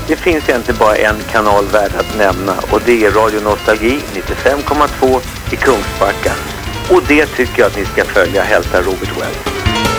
Det finns egentligen bara en kanal värd att nämna, och det är Radio Nostalgi 95,2 i Kungsbacka. Och det tycker jag att ni ska följa, hälsa Robert Wells.